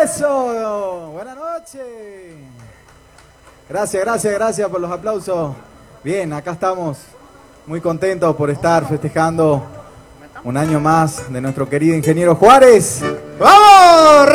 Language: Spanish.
Eso, buenas noches. Gracias por los aplausos. Bien, acá estamos muy contentos por estar festejando un año más de nuestro querido ingeniero Juárez. ¡Vamos!